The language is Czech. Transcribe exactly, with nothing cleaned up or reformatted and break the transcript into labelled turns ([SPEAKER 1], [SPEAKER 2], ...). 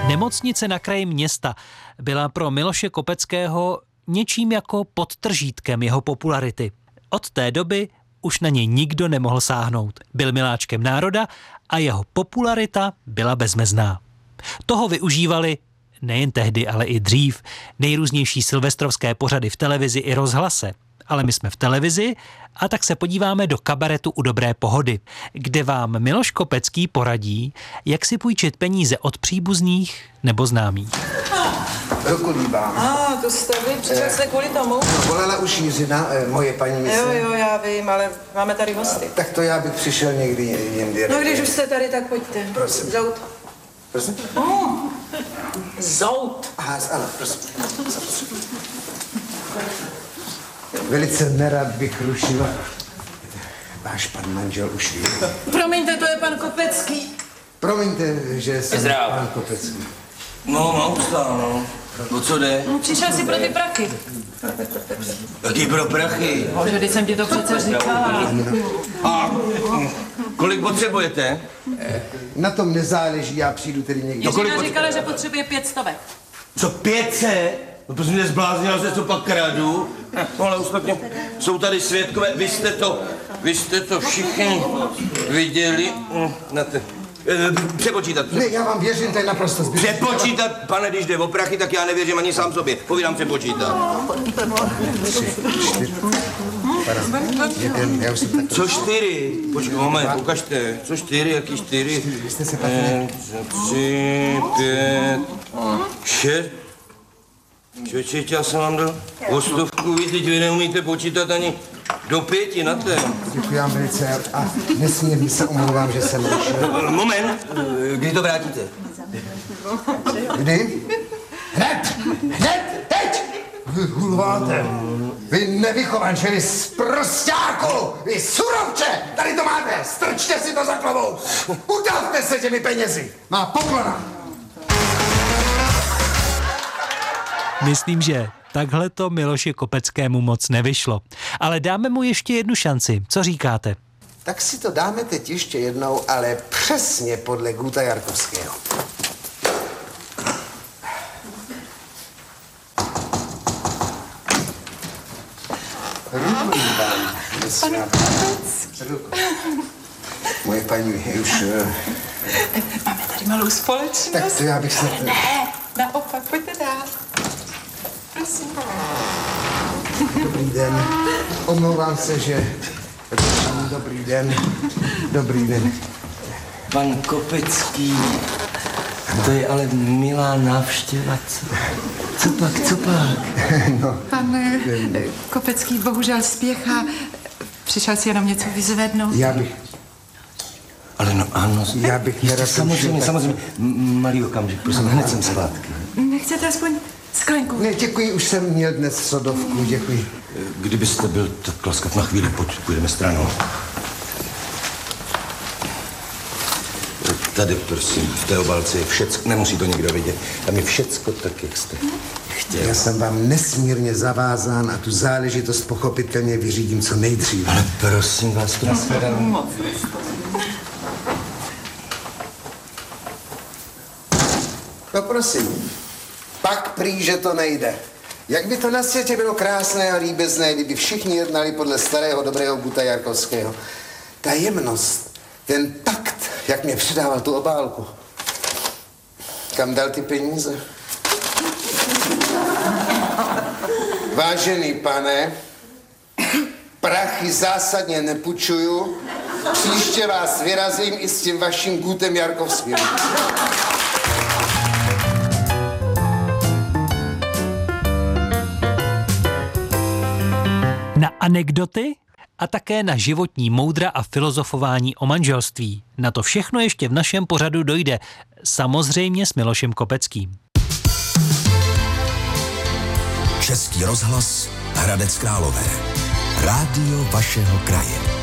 [SPEAKER 1] Nemocnice na kraji města byla pro Miloše Kopeckého něčím jako podtržítkem jeho popularity. Od té doby už na něj nikdo nemohl sáhnout. Byl miláčkem národa a jeho popularita byla bezmezná. Toho využívali nejen tehdy, ale i dřív nejrůznější silvestrovské pořady v televizi i rozhlase. Ale my jsme v televizi a tak se podíváme do kabaretu U dobré pohody, kde vám Miloš Kopecký poradí, jak si půjčit peníze od příbuzných nebo známých.
[SPEAKER 2] Ruku líbám.
[SPEAKER 3] A, ah, to jste vy, přišel jste kvůli tomu?
[SPEAKER 2] No, volala už Jiřina, eh, moje paní mise.
[SPEAKER 3] Jo, jo, já vím, ale máme tady hosty.
[SPEAKER 2] Tak to já bych přišel někdy jindy.
[SPEAKER 3] No, když už jste tady, tak pojďte.
[SPEAKER 2] Prosím.
[SPEAKER 3] Zout.
[SPEAKER 2] Prosím?
[SPEAKER 3] Oh. Zout.
[SPEAKER 2] Aha, ano, prosím. Velice nerad bych rušil. Váš pan manžel už ví.
[SPEAKER 3] Promiňte, to je pan Kopecký.
[SPEAKER 2] Promiňte, že jsem
[SPEAKER 4] Zdravo.
[SPEAKER 2] pan Kopecký.
[SPEAKER 4] No, mám ustál, no. O co jde?
[SPEAKER 3] No, přišel si pro ty prachy.
[SPEAKER 4] Jaký pro prachy?
[SPEAKER 3] Bože, když jsem ti to přece říkala.
[SPEAKER 4] A kolik potřebujete?
[SPEAKER 2] Na tom nezáleží, já přijdu tedy někdy.
[SPEAKER 3] Jiřina říkala, že potřebuje pět stovek.
[SPEAKER 4] Co, pětce? No prosím mě zbláznila se, co pak kradu? No ale ostatně jsou tady svědkové, vy jste to, vy jste to všichni viděli. Na te... Přepočítat.
[SPEAKER 2] Ne, já vám věřím, to je naprosto zbytečné.
[SPEAKER 4] Přepočítat, pane, když jde o prachy, tak já nevěřím ani sám sobě. Povídám přepočítat.
[SPEAKER 2] Já už jsem tak...
[SPEAKER 4] Co čtyři? Počkej, moment, ukažte. Co čtyři, jaký čtyři?
[SPEAKER 2] Vy jste se
[SPEAKER 4] Eh, tři, pět, šest. Čeče, já jsem vám dal o stovku víc, teď vy neumíte počítat ani do pěti na ten.
[SPEAKER 2] Děkuji vám velice a nesmírně se omlouvám, že jsem rušil.
[SPEAKER 4] Moment, kdy to vrátíte?
[SPEAKER 2] Kdy? Hned! Hned! Teď! Vy hulváte! Vy nevychovanče, vy sprosťáku! Vy surovče! Tady to máte! Strčte si to za klavou! Udávte se těmi penězi! Má poklona!
[SPEAKER 1] Myslím, že takhle to Miloši Kopeckému moc nevyšlo. Ale dáme mu ještě jednu šanci. Co říkáte?
[SPEAKER 2] Tak si to dáme teď ještě jednou, ale přesně podle Guta Jarkovského. Ruku vám, myslím. Ruku. Moje paní už...
[SPEAKER 3] Máme tady malou společnost.
[SPEAKER 2] Tak to já bych se...
[SPEAKER 3] Ne, naopak, pojďte dál. Prosím.
[SPEAKER 2] Dobrý den. Omlouvám se, že... Dobrý den. Dobrý den.
[SPEAKER 4] Pan Kopecký, to je ale milá návštěva, co? Co pak, co pak?
[SPEAKER 2] No.
[SPEAKER 3] Pan eh, Kopecký bohužel spěchá. Přišel si jenom něco vyzvednout.
[SPEAKER 2] Já bych...
[SPEAKER 4] Ale no ano,
[SPEAKER 2] Já bych
[SPEAKER 4] jistě,
[SPEAKER 2] nerad
[SPEAKER 4] samozřejmě,
[SPEAKER 2] tak-
[SPEAKER 4] samozřejmě. M- malý okamžik, prosím, hned jsem zpátky.
[SPEAKER 3] Nechcete aspoň sklenku?
[SPEAKER 2] Ne, děkuji, už jsem měl dnes sodovku, děkuji.
[SPEAKER 4] Kdybyste byl tak laskav na chvíli, pojď, půjdeme stranou. Tady, prosím, v té obálce je všecko, nemusí to nikdo vidět. Tam je všecko tak, jak jste chtěl.
[SPEAKER 2] Já jsem vám nesmírně zavázán a tu záležitost pochopitelně vyřídím co nejdříve.
[SPEAKER 4] Ale prosím vás, to nashledanou.
[SPEAKER 3] Moc.
[SPEAKER 2] No prosím, pak prý, že to nejde. Jak by to na světě bylo krásné a líbezné, kdyby všichni jednali podle starého dobrého Guta Jarkovského. Ta jemnost, ten takt, jak mě předával tu obálku. Kam dal ty peníze? Vážený pane, prachy zásadně nepůjčuju. Příště vás vyrazím i s tím vaším Gutem Jarkovským.
[SPEAKER 1] Na anekdoty a také na životní moudra a filozofování o manželství. Na to všechno ještě v našem pořadu dojde. Samozřejmě s Milošem Kopeckým.
[SPEAKER 5] Český rozhlas Hradec Králové. Rádio vašeho kraje.